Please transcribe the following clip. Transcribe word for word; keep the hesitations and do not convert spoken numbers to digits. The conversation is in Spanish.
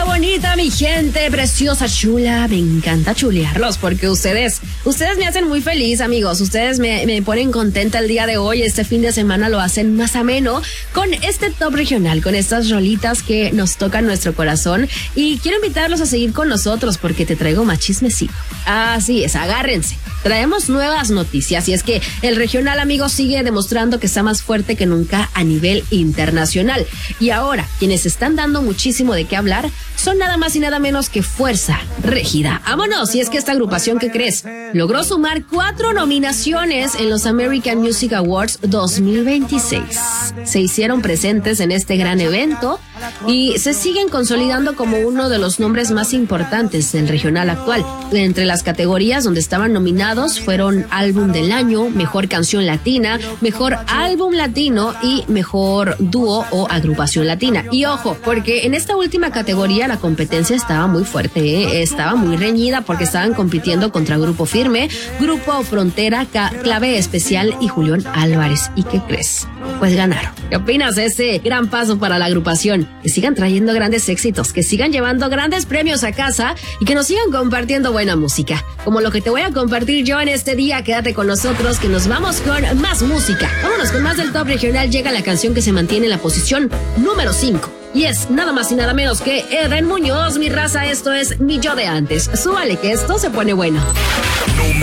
bonita, mi gente preciosa, chula. Me encanta chulearlos porque ustedes, ustedes me hacen muy feliz, amigos. Ustedes me, me ponen contenta el día de hoy. Este fin de semana lo hacen más ameno con este top regional, con estas rolitas que nos tocan nuestro corazón. Y quiero invitarlos a seguir con nosotros porque te traigo más chismecito. Así es, agárrense. Traemos nuevas noticias y es que el regional, amigos, sigue demostrando que está más fuerte que nunca a nivel internacional. Y ahora, quienes están dando muchísimo de qué hablar son nada más y nada menos que Fuerza Régida. ¡Vámonos! Y es que esta agrupación, ¿qué crees? Logró sumar cuatro nominaciones en los American Music Awards dos mil veintiséis. Se hicieron presentes en este gran evento y se siguen consolidando como uno de los nombres más importantes del regional actual. Entre las categorías donde estaban nominados fueron Álbum del Año, Mejor Canción Latina, Mejor Álbum Latino y Mejor Dúo o Agrupación Latina. Y ojo, porque en esta última categoría la competencia estaba muy fuerte, ¿eh? Estaba muy reñida porque estaban compitiendo contra Grupo Firme, Grupo Frontera, Clave Especial y Julián Álvarez. ¿Y qué crees? Pues ganaron. ¿Qué opinas de ese gran paso para la agrupación? Que sigan trayendo grandes éxitos, que sigan llevando grandes premios a casa y que nos sigan compartiendo buena música, como lo que te voy a compartir yo en este día. Quédate con nosotros que nos vamos con más música. Vámonos con más del top regional. Llega la canción que se mantiene en la posición número cinco. Y es nada más y nada menos que Eden Muñoz, mi raza. Esto es Mi Yo de Antes. Súbale que esto se pone bueno.